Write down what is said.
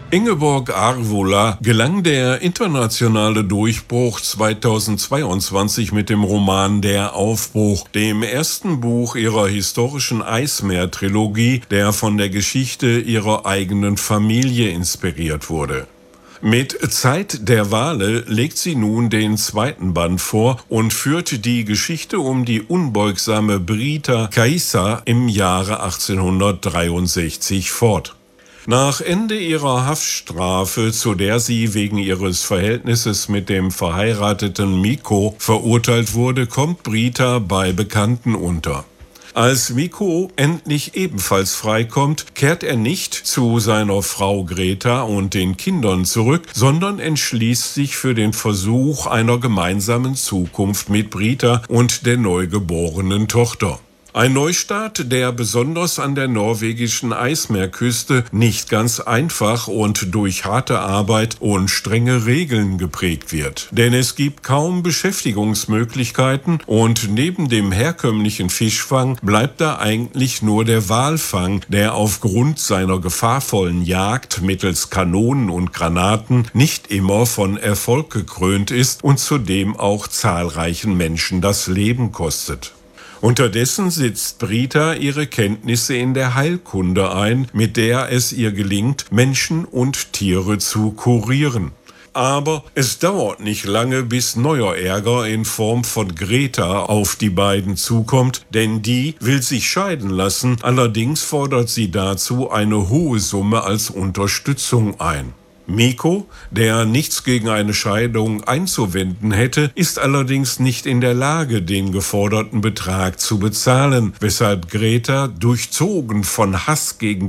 Ingeborg Arvola gelang der internationale Durchbruch 2022 mit dem Roman Der Aufbruch, dem ersten Buch ihrer historischen Eismeer-Trilogie, der von der Geschichte ihrer eigenen Familie inspiriert wurde. Mit Zeit der Wale legt sie nun den zweiten Band vor und führt die Geschichte um die unbeugsame Brita Kaisa im Jahre 1863 fort. Nach Ende ihrer Haftstrafe, zu der sie wegen ihres Verhältnisses mit dem verheirateten Mikko verurteilt wurde, kommt Brita bei Bekannten unter. Als Mikko endlich ebenfalls freikommt, kehrt er nicht zu seiner Frau Greta und den Kindern zurück, sondern entschließt sich für den Versuch einer gemeinsamen Zukunft mit Brita und der neugeborenen Tochter. Ein Neustart, der besonders an der norwegischen Eismeerküste nicht ganz einfach und durch harte Arbeit und strenge Regeln geprägt wird. Denn es gibt kaum Beschäftigungsmöglichkeiten und neben dem herkömmlichen Fischfang bleibt da eigentlich nur der Walfang, der aufgrund seiner gefahrvollen Jagd mittels Kanonen und Granaten nicht immer von Erfolg gekrönt ist und zudem auch zahlreichen Menschen das Leben kostet. Unterdessen setzt Brita ihre Kenntnisse in der Heilkunde ein, mit der es ihr gelingt, Menschen und Tiere zu kurieren. Aber es dauert nicht lange, bis neuer Ärger in Form von Greta auf die beiden zukommt, denn die will sich scheiden lassen, allerdings fordert sie dazu eine hohe Summe als Unterstützung ein. Mikko, der nichts gegen eine Scheidung einzuwenden hätte, ist allerdings nicht in der Lage, den geforderten Betrag zu bezahlen, weshalb Greta, durchzogen von Hass gegen